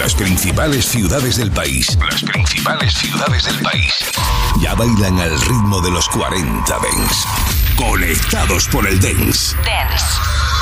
Las principales ciudades del país. Las principales ciudades del país. Ya bailan al ritmo de los 40 Dance. Conectados por el Dance. Dance.